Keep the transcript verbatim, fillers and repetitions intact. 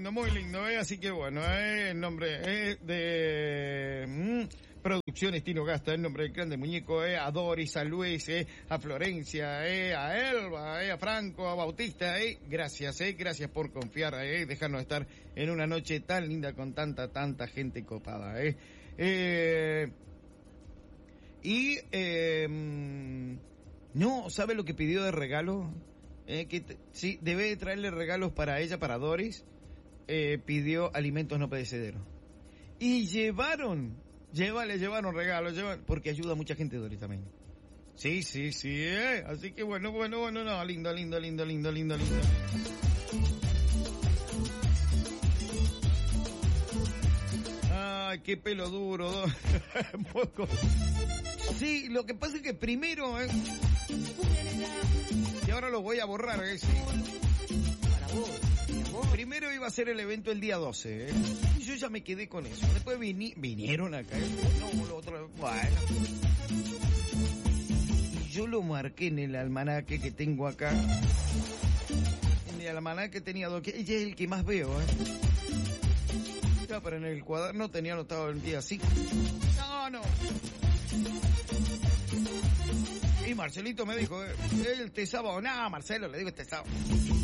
lindo, muy lindo, ¿eh? Así que bueno, ¿eh? El nombre eh, de... Mm, Producciones Tino Gasta, el nombre del grande muñeco, eh, a Doris, a Luis, eh, a Florencia, eh, a Elba, eh, a Franco, a Bautista, eh, gracias, eh, gracias por confiar, eh, dejarnos estar en una noche tan linda con tanta, tanta gente copada, eh. eh y, eh, no, ¿sabe lo que pidió de regalo? Eh, que t- sí, debe traerle regalos para ella, para Doris, eh, pidió alimentos no perecederos. Y llevaron... Lleva, le llevaron regalos, llevan, porque ayuda a mucha gente, Doris, también. Sí, sí, sí, eh. Así que bueno, bueno, bueno, no, lindo, lindo, lindo, lindo, lindo, lindo. Ay, qué pelo duro. Poco. Sí, lo que pasa es que primero, eh. Y ahora lo voy a borrar, eh. Sí. Para vos. Primero iba a ser el evento el día doce, ¿eh? Y yo ya me quedé con eso. Después vini- vinieron acá, ¿eh? No, lo otro, bueno. Y yo lo marqué en el almanaque que tengo acá. En el almanaque tenía dos, que ella es el que más veo, ¿eh? Ya, pero en el cuaderno tenía anotado el día así. No, no. Y Marcelito me dijo, ¿eh? Este sábado, no, Marcelo, le digo este sábado.